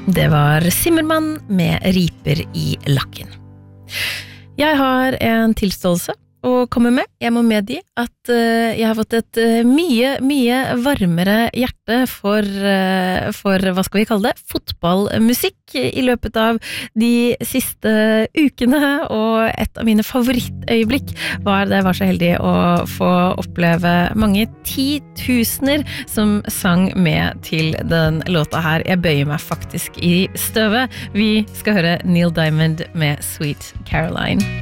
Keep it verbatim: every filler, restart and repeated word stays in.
Det var Simmermann med riper i lakken. Jeg har en tilståelse å komme med. Jeg må medgi at uh, jeg har fått et uh, mye, mye varmere hjerte for, uh, for, hva skal vi kalle det, fotballmusikk i løpet av de siste ukene, og et av mine favorittøyeblikk var da jeg var så heldig å få oppleve mange titusener som sang med til den låta her. Jeg bøyer meg faktisk i støvet. Vi skal høre Neil Diamond med Sweet Caroline.